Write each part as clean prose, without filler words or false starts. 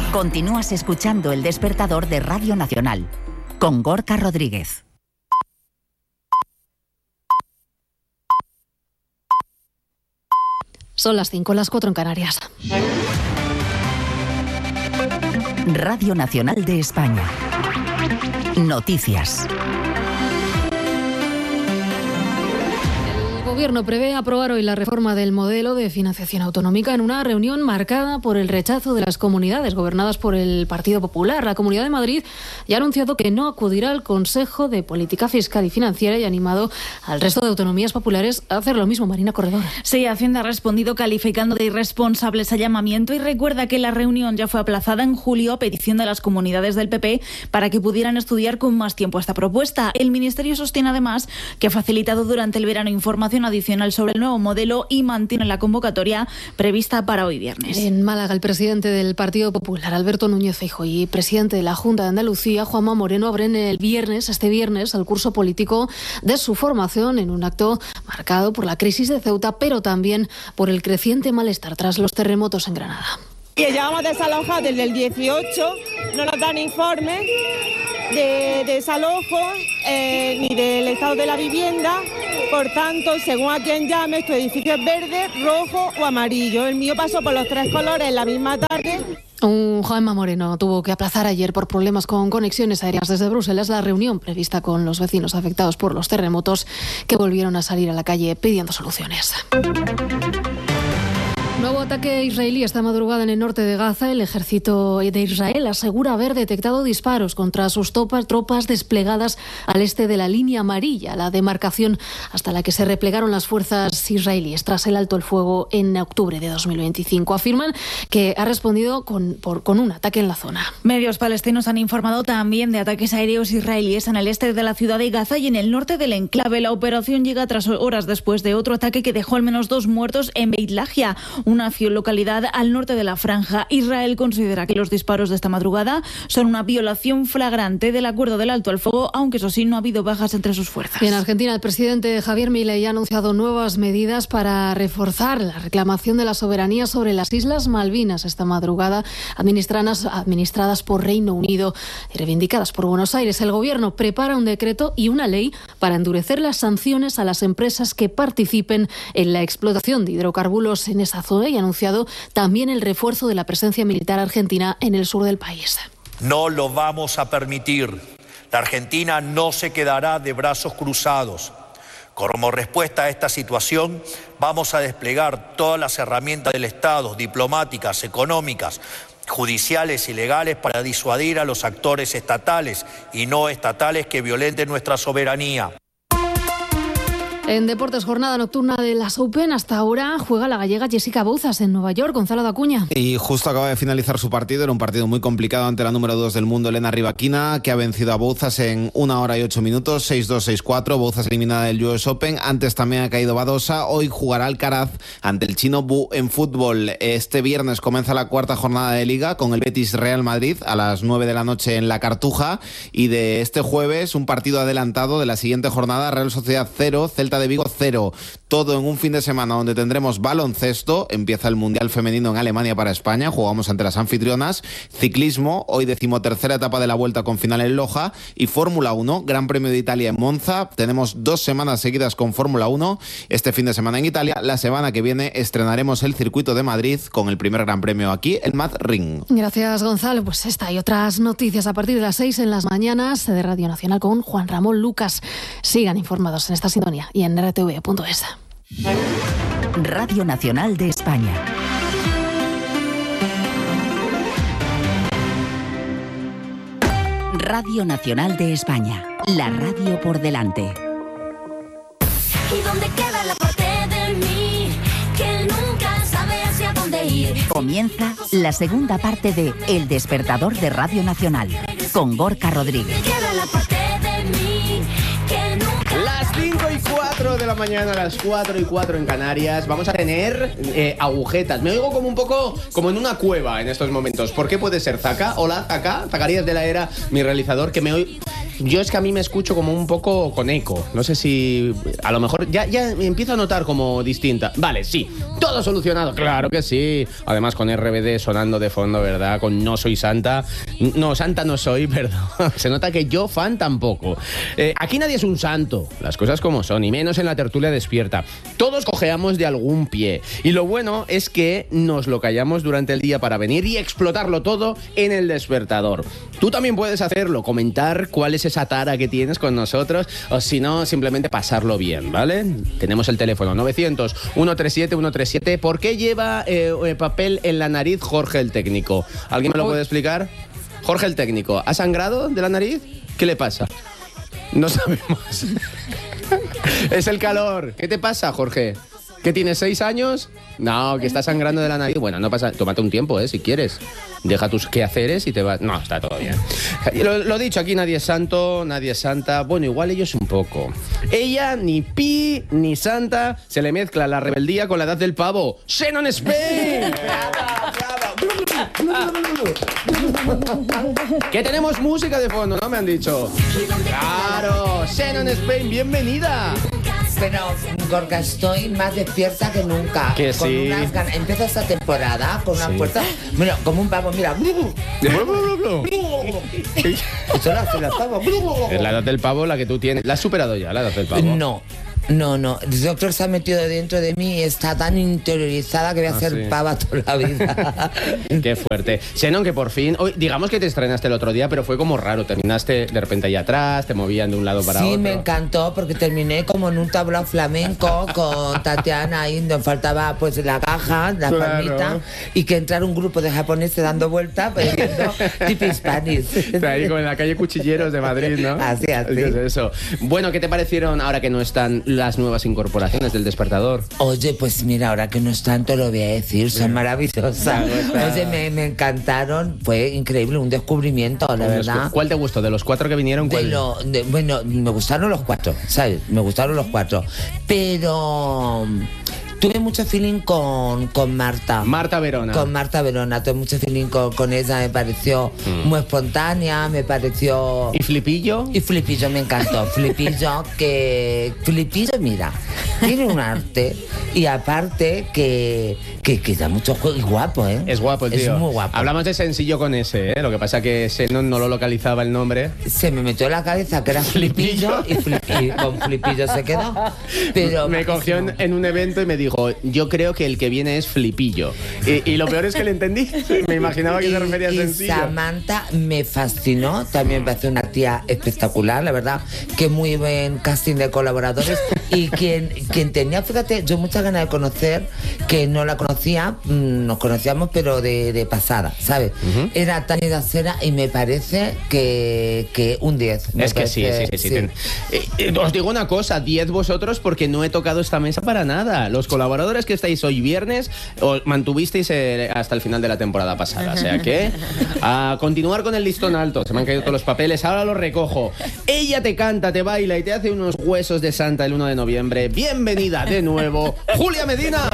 Continúas escuchando El Despertador de Radio Nacional, con Gorka Rodríguez. Son las 5, las 4 en Canarias. Radio Nacional de España. Noticias. El Gobierno prevé aprobar hoy la reforma del modelo de financiación autonómica en una reunión marcada por el rechazo de las comunidades gobernadas por el Partido Popular. La Comunidad de Madrid ya ha anunciado que no acudirá al Consejo de Política Fiscal y Financiera y ha animado al resto de autonomías populares a hacer lo mismo. Marina Corredor. Sí, Hacienda ha respondido calificando de irresponsable ese llamamiento y recuerda que la reunión ya fue aplazada en julio a petición de las comunidades del PP para que pudieran estudiar con más tiempo esta propuesta. El Ministerio sostiene además que ha facilitado durante el verano información adicional sobre el nuevo modelo y mantiene la convocatoria prevista para hoy viernes. En Málaga, el presidente del Partido Popular, Alberto Núñez Feijóo, y presidente de la Junta de Andalucía, Juanma Moreno, abren este viernes, el curso político de su formación en un acto marcado por la crisis de Ceuta, pero también por el creciente malestar tras los terremotos en Granada. Que llevamos desalojados desde el 18, no nos dan informes de desalojo ni del estado de la vivienda. Por tanto, según a quien llame, tu edificio es verde, rojo o amarillo. El mío pasó por los 3 colores en la misma tarde. Un Juanma Moreno tuvo que aplazar ayer por problemas con conexiones aéreas desde Bruselas la reunión prevista con los vecinos afectados por los terremotos, que volvieron a salir a la calle pidiendo soluciones. Nuevo ataque israelí esta madrugada en el norte de Gaza. El ejército de Israel asegura haber detectado disparos contra sus tropas desplegadas al este de la línea amarilla, la demarcación hasta la que se replegaron las fuerzas israelíes tras el alto el fuego en octubre de 2025. Afirman que ha respondido con un ataque en la zona. Medios palestinos han informado también de ataques aéreos israelíes en el este de la ciudad de Gaza y en el norte del enclave. La operación llega tras horas después de otro ataque que dejó al menos 2 muertos en Beit Lahia, una localidad al norte de la franja. Israel considera que los disparos de esta madrugada son una violación flagrante del acuerdo del alto al fuego, aunque eso sí, no ha habido bajas entre sus fuerzas. Y en Argentina, el presidente Javier Milei ha anunciado nuevas medidas para reforzar la reclamación de la soberanía sobre las Islas Malvinas esta madrugada, administradas por Reino Unido y reivindicadas por Buenos Aires. El gobierno prepara un decreto y una ley para endurecer las sanciones a las empresas que participen en la explotación de hidrocarburos en esa zona, y ha anunciado también el refuerzo de la presencia militar argentina en el sur del país. No lo vamos a permitir. La Argentina no se quedará de brazos cruzados. Como respuesta a esta situación, vamos a desplegar todas las herramientas del Estado, diplomáticas, económicas, judiciales y legales, para disuadir a los actores estatales y no estatales que violenten nuestra soberanía. En deportes, jornada nocturna de las Open. Hasta ahora juega la gallega Jessica Bouzas en Nueva York. Gonzalo Dacuña. Y justo acaba de finalizar su partido. Era un partido muy complicado ante la número 2 del mundo, Elena Rybakina, que ha vencido a Bouzas en 1 hora y 8 minutos, 6-2, 6-4. Bouzas eliminada del US Open. Antes también ha caído Badosa. Hoy jugará Alcaraz ante el chino Bu en fútbol. Este viernes comienza la 4ª jornada de Liga con el Betis Real Madrid a las 9 de la noche en la Cartuja. Y de este jueves, un partido adelantado de la siguiente jornada: Real Sociedad 0, Celta de Vigo 0. Todo en un fin de semana donde tendremos baloncesto. Empieza el Mundial Femenino en Alemania para España. Jugamos ante las anfitrionas. Ciclismo, hoy 13ª etapa de la Vuelta con final en Loja. Y Fórmula 1, Gran Premio de Italia en Monza. Tenemos 2 semanas seguidas con Fórmula 1. Este fin de semana en Italia. La semana que viene estrenaremos el Circuito de Madrid con el primer Gran Premio aquí, el Mad Ring. Gracias, Gonzalo. Pues esta y otras noticias a partir de las 6 en las mañanas de Radio Nacional con Juan Ramón Lucas. Sigan informados en esta sintonía y en RTV.es. Radio Nacional de España. Radio Nacional de España. La radio por delante. ¿Y dónde queda la parte de mí que nunca sabe hacia dónde ir? Comienza la segunda parte de El Despertador de Radio Nacional con Gorka Rodríguez. Queda la parte de mí que nunca... Las 5:04 de la mañana, las 4:04 en Canarias. Vamos a tener agujetas. Me oigo como un poco como en una cueva en estos momentos. ¿Por qué puede ser? Zaka, hola Zaka, Zacarías de la Era, mi realizador, que me yo es que a mí me escucho como un poco con eco. No sé si a lo mejor ya me empiezo a notar como distinta. Vale, sí, todo solucionado, claro que sí. Además con RBD sonando de fondo, ¿verdad? Con No soy Santa. No, Santa no soy, perdón. Se nota que yo fan tampoco. Aquí nadie es un santo, las cosas como son, y menos en la tertulia despierta. Todos cojeamos de algún pie. Y lo bueno es que nos lo callamos durante el día para venir y explotarlo todo en el despertador. Tú también puedes hacerlo, comentar cuál es esa tara que tienes con nosotros, o si no, simplemente pasarlo bien, ¿vale? Tenemos el teléfono 900-137-137. ¿Por qué lleva papel en la nariz Jorge el técnico? ¿Alguien me lo puede explicar? Jorge el técnico, ¿ha sangrado de la nariz? ¿Qué le pasa? No sabemos. Es el calor. ¿Qué te pasa, Jorge? ¿Que tienes 6 años? No, que estás sangrando de la nariz. Bueno, no pasa, tómate un tiempo, si quieres. Deja tus quehaceres y te vas. No, está todo bien. Lo dicho, aquí nadie es santo, nadie es santa. Bueno, igual ellos un poco. Ella, ni pi, ni santa. Se le mezcla la rebeldía con la edad del pavo. ¡Shannon Spain! Que tenemos música de fondo, ¿no? Me han dicho. Claro, Shannon Spain, bienvenida. Pero, Gorka, estoy más despierta que nunca. Que con sí. unas ganas. Empieza esta temporada con una fuerza. Mira, como un pavo, mira. Eso lo hace los pavos. Es la edad del pavo la que tú tienes. ¿La has superado ya, la edad del pavo? No. Yo creo que se ha metido dentro de mí y está tan interiorizada que voy a ser pava toda la vida. Qué fuerte. Shannon, que por fin, hoy, digamos que te estrenaste el otro día, pero fue como raro. Terminaste de repente ahí atrás, te movían de un lado para otro. Sí, me encantó porque terminé como en un tablao flamenco con Tatiana ahí donde faltaba pues la caja, la palmita, y que entrara un grupo de japoneses dando vueltas, pues viendo tipo Spanish. Ahí como en la calle Cuchilleros de Madrid, ¿no? Así. Es eso. Bueno, ¿qué te parecieron ahora que no están las nuevas incorporaciones del despertador? Oye, pues mira, ahora que no están, te lo voy a decir, son maravillosas. Oye, me encantaron, fue increíble, un descubrimiento, la verdad. ¿Cuál te gustó? ¿De los 4 que vinieron? Bueno, me gustaron los 4, ¿sabes? Me gustaron los 4, pero... Tuve mucho feeling con Marta. Marta Verona. Con Marta Verona. Tuve mucho feeling con ella. Me pareció muy espontánea. Me pareció... ¿Y Flipillo? Y Flipillo me encantó. Flipillo, mira, tiene un arte. Y aparte que da mucho juego. Y guapo, ¿eh? Es guapo el tío. Es muy guapo. Hablamos de sencillo con ese, ¿eh? Lo que pasa que Shannon no lo localizaba el nombre. Se me metió en la cabeza que era Flipillo y con Flipillo se quedó. Pero me cogió en un evento y me dijo, yo creo que el que viene es Flipillo. Y lo peor es que le entendí. Me imaginaba que se refería a sencillo. Samantha me fascinó. También me parece una tía espectacular, la verdad. Que muy buen casting de colaboradores. Y quien tenía, fíjate, yo muchas ganas de conocer, que no la conocía, nos conocíamos pero de pasada, ¿sabes? Era Tani Dacera y me parece que un 10. Es que sí. Os digo una cosa, 10 vosotros porque no he tocado esta mesa para nada. Los colaboradores que estáis hoy viernes os mantuvisteis hasta el final de la temporada pasada. O sea que a continuar con el listón alto. Se me han caído todos los papeles, ahora los recojo. Ella te canta, te baila y te hace unos huesos de santa el 1 de noviembre. Bienvenida de nuevo, Julia Medina.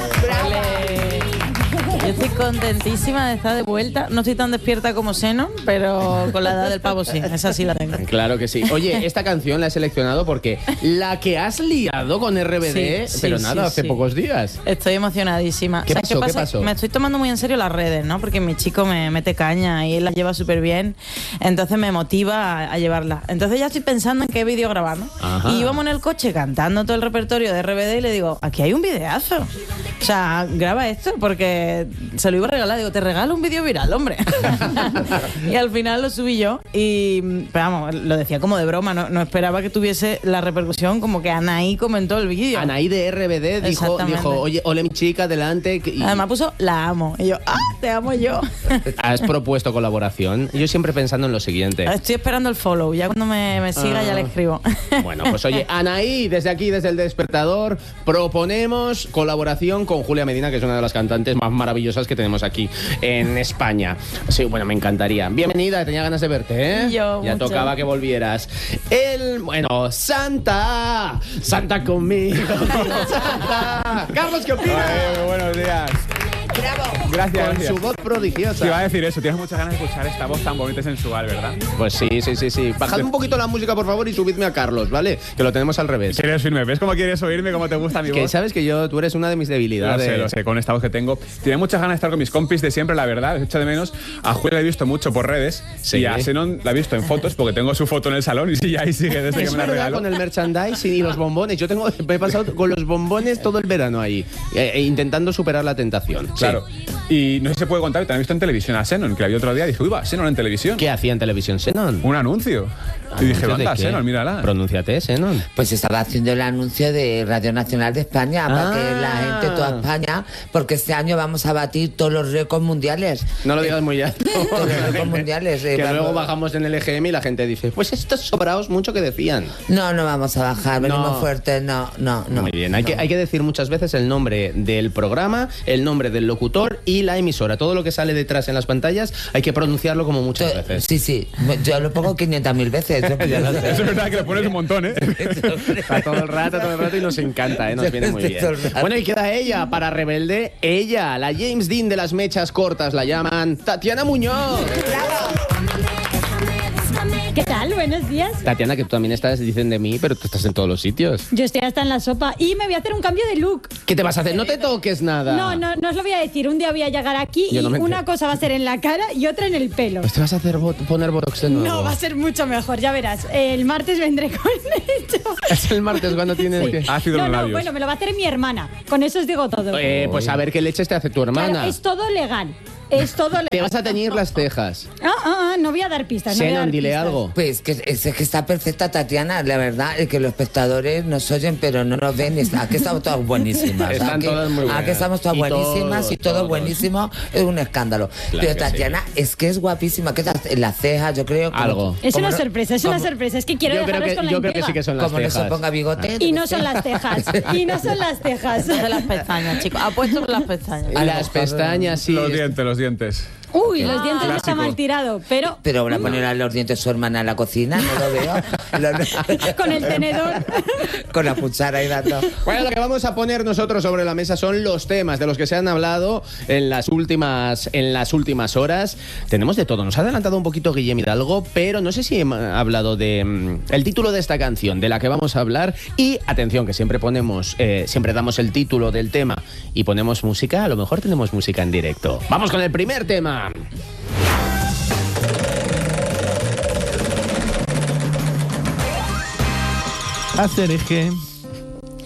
Yo estoy contentísima de estar de vuelta. No estoy tan despierta como Shannon, pero con la edad del pavo sí, esa sí la tengo. Claro que sí. Oye, esta canción la he seleccionado porque la que has liado con RBD, pero nada, hace pocos días. Estoy emocionadísima. ¿Qué pasó? Me estoy tomando muy en serio las redes, ¿no? Porque mi chico me mete caña y él las lleva súper bien, entonces me motiva a llevarla. Entonces ya estoy pensando en qué vídeo grabar, ¿no? Ajá. Y íbamos en el coche cantando todo el repertorio de RBD y le digo, aquí hay un videazo. O sea, graba esto porque se lo iba a regalar. Digo, te regalo un vídeo viral, hombre. Y al final lo subí yo pero vamos, lo decía como de broma, no esperaba que tuviese la repercusión como que Anaí comentó el vídeo. Anaí de RBD dijo, oye, hola mi chica, adelante. Además puso, la amo. Y yo, te amo yo. ¿Has propuesto colaboración? Yo siempre pensando en lo siguiente. Estoy esperando el follow, ya cuando me siga ya le escribo. Bueno, pues oye, Anaí, desde aquí, desde el despertador, proponemos colaboración con Julia Medina, que es una de las cantantes más maravillosas que tenemos aquí en España. Sí, bueno, me encantaría. Bienvenida, tenía ganas de verte, ¿eh? Yo, ya mucho. Tocaba que volvieras. Santa conmigo. Santa. Carlos, ¿qué opinas? Buenos días. Bravo. Con su voz prodigiosa. Te iba a decir eso, tienes muchas ganas de escuchar esta voz tan bonita y sensual, ¿verdad? Pues sí. Bajad un poquito la música, por favor, y subidme a Carlos, ¿vale? Que lo tenemos al revés. ¿Quieres oírme? ¿Ves cómo quieres oírme? ¿Cómo te gusta mi voz? Que sabes que tú eres una de mis debilidades. Lo sé, con esta voz que tengo. Tiene muchas ganas de estar con mis compis de siempre, la verdad. Les echo de menos. A Julia la he visto mucho por redes. Sí. Y a Xenon la he visto en fotos porque tengo su foto en el salón y sí, ahí sigue desde que me la regaló. Con el merchandising y los bombones. Me he pasado con los bombones todo el verano ahí, intentando superar la tentación. Claro. Sí. Y no sé si se puede contar, te han visto en televisión a Xenon, que la vi otro día y dije, uy, va, Xenon en televisión. ¿Qué hacía en televisión Xenon? Un anuncio. Y dije, anda, Xenon, mírala. Pronúnciate, Xenon. Pues estaba haciendo el anuncio de Radio Nacional de España para que la gente de toda España, porque este año vamos a batir todos los récords mundiales. No lo digas muy alto. Todos los récords mundiales. Que luego bajamos en el EGM y la gente dice, pues estos sobraos mucho que decían. No vamos a bajar, venimos fuertes, no. Muy bien, hay que decir muchas veces el nombre del programa, el nombre del locutor y la emisora. Todo lo que sale detrás en las pantallas hay que pronunciarlo como muchas veces. Sí, yo lo pongo 500.000 veces. Eso es verdad que lo pones un montón, ¿eh? Está todo el rato y nos encanta, nos viene muy bien. Bueno, y queda ella para Rebelde, ella, la James Dean de las mechas cortas, la llaman Tatiana Muñoz. ¿Qué tal? Buenos días. Tatiana, que tú también dicen de mí, pero tú estás en todos los sitios. Yo estoy hasta en la sopa y me voy a hacer un cambio de look. ¿Qué te vas a hacer? No te toques nada. No os lo voy a decir. Un día voy a llegar aquí y una cosa va a ser en la cara y otra en el pelo. Pues te vas a hacer poner botox de nuevo. No, va a ser mucho mejor, ya verás. El martes vendré con esto. ¿Es el martes cuando tienes que...? Ácido en los labios. Bueno, me lo va a hacer mi hermana. Con eso os digo todo. Pues a ver qué leches te hace tu hermana. Claro, es todo legal. Es todo legal. Te vas a teñir las cejas. No voy a dar pistas. Xenon, dile algo. Pues que está perfecta, Tatiana. La verdad es que los espectadores nos oyen, pero no nos ven. Aquí estamos todas buenísimas. Están todas muy buenas. Aquí estamos todas buenísimas y todo buenísimo. Es un escándalo. Claro, pero Tatiana es que es guapísima. ¿Qué tal? Las cejas, yo creo. Algo. Es una sorpresa, es una sorpresa. Es que quiero dejaros con la intriga. Yo creo que sí que son las cejas. Como no se ponga bigote. Y no son las cejas. Y no son las cejas. Son las pestañas, chicos. Apuesto por las pestañas. Las pestañas, sí. Los dientes. Uy, los dientes no está mal tirado, pero... Pero van a poner los dientes su hermana en la cocina, no lo veo. Con el tenedor. Con la cuchara ahí dando. Bueno, lo que vamos a poner nosotros sobre la mesa son los temas de los que se han hablado en las últimas horas. Tenemos de todo. Nos ha adelantado un poquito Guillem Hidalgo, pero no sé si ha hablado de el título de esta canción, de la que vamos a hablar. Y atención, que siempre damos el título del tema y ponemos música. A lo mejor tenemos música en directo. Vamos con el primer tema. Hacer eje.